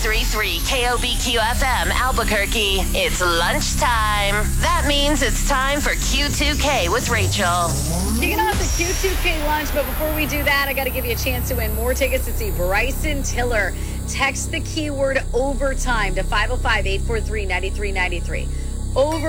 93.3 KOBQ FM Albuquerque. It's lunchtime. That means it's time for Q2K with Rachel. Kicking off the Q2K lunch, but before we do that, I got to give you a chance to win more tickets to see Bryson Tiller. Text the keyword overtime to 505-843-9393.